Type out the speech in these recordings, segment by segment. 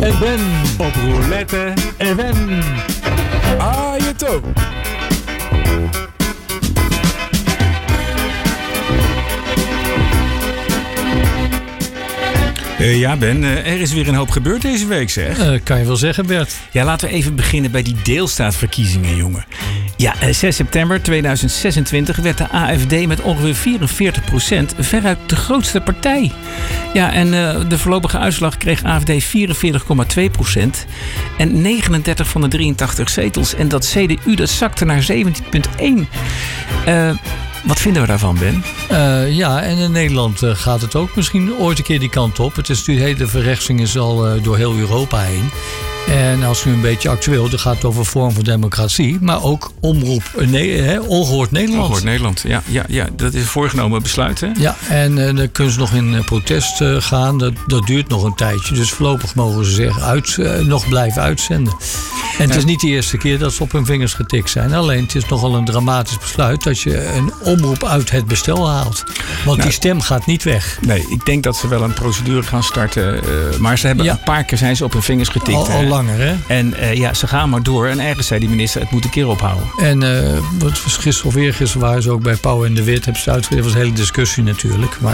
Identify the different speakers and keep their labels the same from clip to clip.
Speaker 1: en Ben.
Speaker 2: Op roulette en wen.
Speaker 1: Ajeto.
Speaker 2: Ja, Ben, er is weer een hoop gebeurd deze week, zeg.
Speaker 3: Kan je wel zeggen, Bert.
Speaker 2: Ja, laten we even beginnen bij die deelstaatverkiezingen, jongen. Ja, 6 september 2026 werd de AFD met ongeveer 44% veruit de grootste partij. Ja, en de voorlopige uitslag kreeg AFD 44,2% en 39 van de 83 zetels. En dat CDU, dat zakte naar 17,1%. Wat vinden we daarvan, Ben?
Speaker 3: Ja, en in Nederland gaat het ook misschien ooit een keer die kant op. Het is natuurlijk, hele verrechtsing is al door heel Europa heen. En als nu een beetje actueel, dan gaat het over vorm van democratie. Maar ook omroep, Ongehoord Nederland.
Speaker 2: Ongehoord Nederland, ja, dat is een voorgenomen besluit, hè?
Speaker 3: Ja, en dan kunnen ze nog in protest gaan. Dat duurt nog een tijdje. Dus voorlopig mogen ze zich nog blijven uitzenden. En het is niet de eerste keer dat ze op hun vingers getikt zijn. Alleen het is nogal een dramatisch besluit dat je een omroep uit het bestel haalt. Want die stem gaat niet weg.
Speaker 2: Nee, ik denk dat ze wel een procedure gaan starten. Maar ze hebben een paar keer zijn ze op hun vingers getikt.
Speaker 3: Al langer, hè?
Speaker 2: En ze gaan maar door. En ergens zei die minister, het moet een keer ophouden.
Speaker 3: En wat was gisteren of eergisteren waren ze ook bij Pauw en de Wit. Hebben ze uitgegeven. Dat was een hele discussie natuurlijk. Maar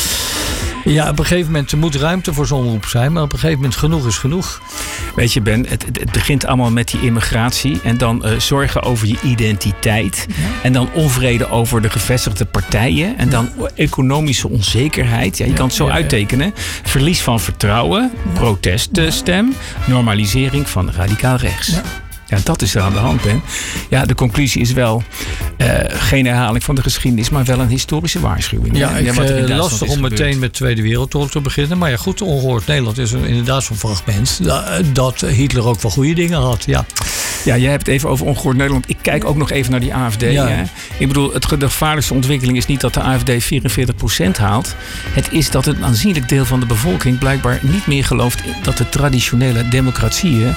Speaker 3: ja, op een gegeven moment er moet ruimte voor zo'n omroep zijn. Maar op een gegeven moment genoeg is genoeg.
Speaker 2: Weet je, Ben, het begint allemaal met die immigratie. En dan zorgen over je identiteit. Ja. En dan onvrede over de gevestigde partijen. En dan economische onzekerheid. Ja, je kan het zo uittekenen. Verlies van vertrouwen. Proteststem. Normalisering van radicaal rechts. Ja. Ja, dat is er aan de hand, Ben. Ja, de conclusie is wel geen herhaling van de geschiedenis, maar wel een historische waarschuwing.
Speaker 3: Ja, lastig om meteen met de Tweede Wereldoorlog te beginnen. Maar ja, goed, Ongehoord Nederland is inderdaad zo'n fragment dat Hitler ook wel goede dingen had. Ja,
Speaker 2: jij hebt het even over Ongehoord Nederland. Ik kijk ook nog even naar die AFD. Ja. Hè? Ik bedoel, de gevaarlijkste ontwikkeling is niet dat de AFD 44% haalt. Het is dat een aanzienlijk deel van de bevolking blijkbaar niet meer gelooft dat de traditionele democratieën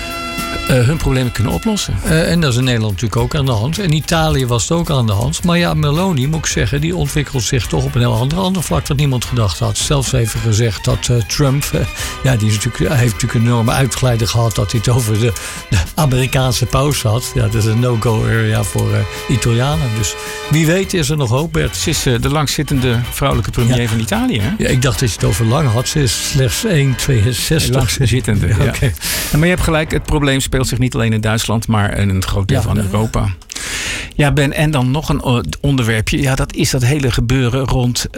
Speaker 2: hun problemen kunnen oplossen.
Speaker 3: En dat is in Nederland natuurlijk ook aan de hand. In Italië was het ook aan de hand. Maar ja, Meloni, moet ik zeggen, die ontwikkelt zich toch op een heel ander vlak dat niemand gedacht had. Zelfs even gezegd dat Trump, die heeft natuurlijk een enorme uitglijder gehad dat hij het over de Amerikaanse paus had. Ja, dat is een no-go area voor Italianen. Dus wie weet is er nog hoop, Bert.
Speaker 2: Ze is de langzittende vrouwelijke premier van Italië, hè?
Speaker 3: Ja, ik dacht dat je het over lang had. Ze is slechts 1,62.
Speaker 2: Langzittende, ja.
Speaker 3: Okay.
Speaker 2: Maar je hebt gelijk, het probleem speelt zich niet alleen in Duitsland, maar in een groot deel van Europa. Ja, Ben, en dan nog een onderwerpje. Ja, dat is dat hele gebeuren rond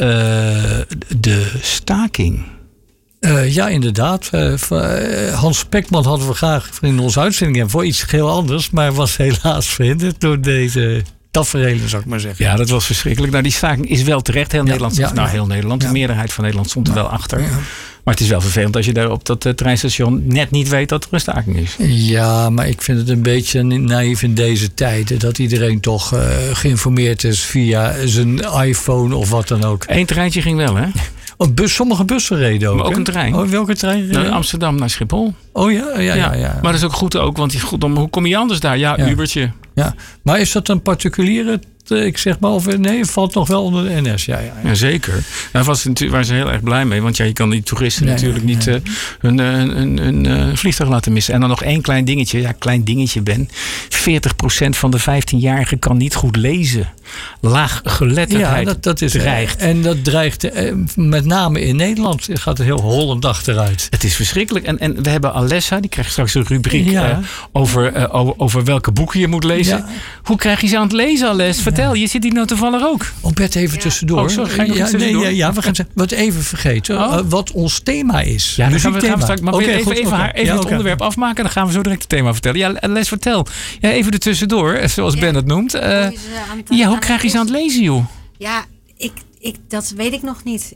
Speaker 2: de staking.
Speaker 3: Ja, inderdaad. Hans Pekman hadden we graag in onze uitzending hebben voor iets heel anders, maar was helaas verhinderd door deze taferelen, zou ik maar zeggen.
Speaker 2: Ja, dat was verschrikkelijk. Nou, die staking is wel terecht. Heel Nederland, heel Nederland. De meerderheid van Nederland stond er wel achter. Ja. Maar het is wel vervelend als je daar op dat treinstation net niet weet dat er een staking is.
Speaker 3: Ja, maar ik vind het een beetje naïef in deze tijden. Dat iedereen toch geïnformeerd is via zijn iPhone of wat dan ook.
Speaker 2: Eén treintje ging wel, hè?
Speaker 3: Sommige bussen reden ook.
Speaker 2: Maar ook een trein.
Speaker 3: Oh, welke trein?
Speaker 2: Naar Amsterdam, naar Schiphol.
Speaker 3: Oh ja.
Speaker 2: Maar dat is ook goed ook, want hoe kom je anders daar? Ja, Ubertje.
Speaker 3: Ja, maar is dat een particuliere, ik zeg maar, of nee, valt nog wel onder de NS? Ja.
Speaker 2: Zeker. Daar waren ze heel erg blij mee, want die kan die toeristen natuurlijk niet hun vliegtuig laten missen. En dan nog één klein dingetje. Ja, klein dingetje, Ben. 40% van de 15-jarigen kan niet goed lezen. Laaggeletterdheid
Speaker 3: dat is
Speaker 2: dreigt.
Speaker 3: En dat dreigt met name in Nederland. Het gaat er heel hollend achteruit.
Speaker 2: Het is verschrikkelijk. En we hebben Alessa, die krijgt straks een rubriek over welke boeken je moet lezen. Ja. Hoe krijg je ze aan het lezen, Alessa? Vertel, je zit hier nou toevallig ook.
Speaker 3: Bert, even tussendoor.
Speaker 2: Oh, sorry, ga je nog iets tussendoor?
Speaker 3: We gaan wat even vergeten. Wat ons thema is.
Speaker 2: Ja, dan gaan we straks. Maar even het onderwerp afmaken. Dan gaan we zo direct het thema vertellen. Ja, Les, vertel. Ja, even er tussendoor, zoals Ben het noemt. Hoe krijg je ze aan het lezen, joh?
Speaker 4: Ja, dat weet ik nog niet.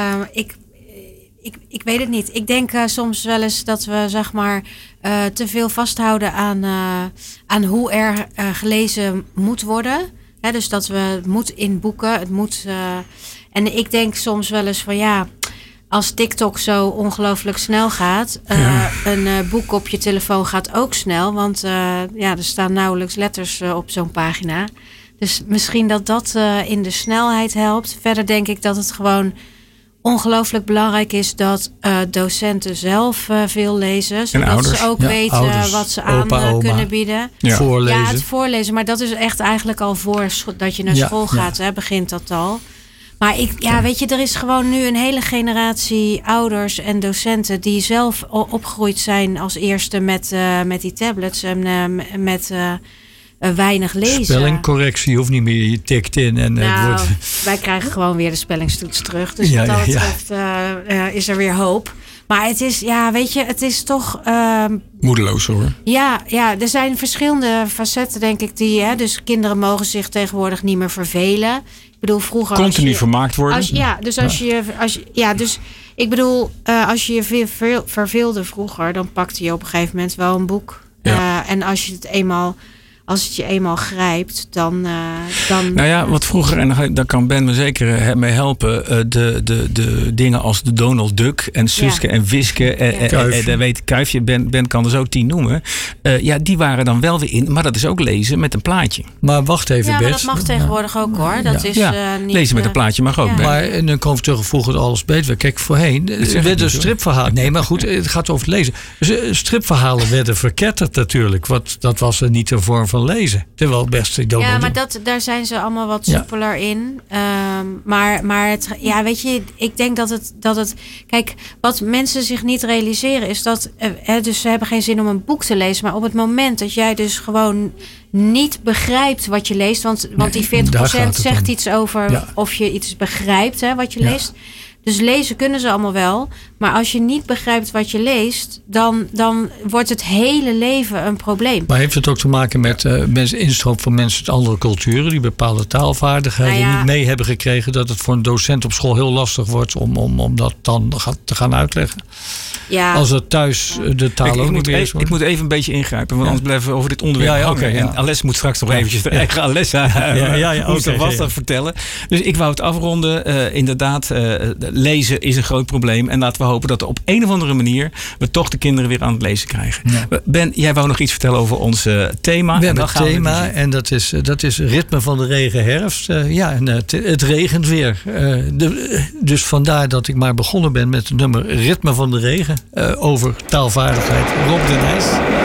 Speaker 4: Ik weet het niet. Ik denk soms wel eens dat we zeg maar te veel vasthouden aan hoe er gelezen moet worden. Dus dat het moet in boeken, het moet. En ik denk soms wel eens van als TikTok zo ongelooflijk snel gaat, een boek op je telefoon gaat ook snel, want er staan nauwelijks letters op zo'n pagina. Dus misschien dat in de snelheid helpt. Verder denk ik dat het gewoon ongelooflijk belangrijk is dat docenten zelf veel lezen. Zodat
Speaker 2: ouders.
Speaker 4: ze ook weten
Speaker 3: ouders,
Speaker 4: wat ze aan
Speaker 3: opa, oma.
Speaker 4: kunnen bieden.
Speaker 2: Ja.
Speaker 3: Voorlezen.
Speaker 4: Ja, het voorlezen. Maar dat is echt eigenlijk al voor dat je naar
Speaker 3: Ja,
Speaker 4: school gaat.
Speaker 3: ja.
Speaker 4: Hè, begint dat al. Maar weet je, er is gewoon nu een hele generatie ouders en docenten die zelf opgegroeid zijn als eerste met die tablets en met weinig lezen.
Speaker 3: Spellingcorrectie hoeft niet meer, je tikt in en het
Speaker 4: Nou,
Speaker 3: wordt...
Speaker 4: wij krijgen gewoon weer de spellingstoets terug. Dus
Speaker 3: Ja,
Speaker 4: wat dat
Speaker 3: ja, ja.
Speaker 4: betreft is er weer hoop. Maar het is, weet je, het is toch...
Speaker 2: Moedeloos hoor.
Speaker 4: Ja, er zijn verschillende facetten, denk ik, dus kinderen mogen zich tegenwoordig niet meer vervelen. Ik bedoel, vroeger...
Speaker 2: Continu vermaakt worden.
Speaker 4: Dus ik bedoel, als je je verveelde vroeger, dan pakte je op een gegeven moment wel een boek.
Speaker 2: Ja.
Speaker 4: En als het je eenmaal grijpt, dan...
Speaker 2: Nou ja, wat vroeger, en daar kan Ben me zeker mee helpen, de dingen als de Donald Duck en Suske en Wiske en Kuifje, Ben kan er zo 10 noemen. Die waren dan wel weer in, maar dat is ook lezen met een plaatje.
Speaker 3: Maar wacht even,
Speaker 4: Ja, maar
Speaker 3: Bert.
Speaker 4: dat mag tegenwoordig ook hoor. Dat is niet...
Speaker 2: lezen met een plaatje mag ook.
Speaker 4: ja.
Speaker 2: Ben.
Speaker 3: Maar en dan komen we terug, vroeger alles beter werd. Kijk, voorheen werden stripverhalen... Nee, maar goed, het gaat over lezen. Dus, stripverhalen werden verketterd natuurlijk. Want dat was niet een vorm van lezen. Terwijl best...
Speaker 4: Ja, maar daar zijn ze allemaal wat soepeler in. Maar het, weet je, ik denk dat het... Kijk, wat mensen zich niet realiseren is dat... dus ze hebben geen zin om een boek te lezen. Maar op het moment dat jij dus gewoon niet begrijpt wat je leest... Want die 40% zegt iets over of je iets begrijpt, wat je leest... Dus lezen kunnen ze allemaal wel. Maar als je niet begrijpt wat je leest... dan wordt het hele leven een probleem.
Speaker 3: Maar heeft het ook te maken met instroom van mensen uit andere culturen... die bepaalde taalvaardigheden niet mee hebben gekregen... dat het voor een docent op school heel lastig wordt... om dat dan te gaan uitleggen? Ja. Als het thuis de taal ook niet meer is.
Speaker 2: Ik moet even een beetje ingrijpen... want anders blijven we over dit onderwerp hangen. En Alessa moet straks nog eventjes... de eigen Alessa vertellen. Dus ik wou het afronden. Inderdaad... lezen is een groot probleem. En laten we hopen dat op een of andere manier... we toch de kinderen weer aan het lezen krijgen. Ja. Ben, jij wou nog iets vertellen over ons thema.
Speaker 3: We hebben een thema en dat is ritme van de regen herfst. Het regent weer. Dus vandaar dat ik maar begonnen ben met het nummer Ritme van de regen. Over taalvaardigheid. Rob de Nijs.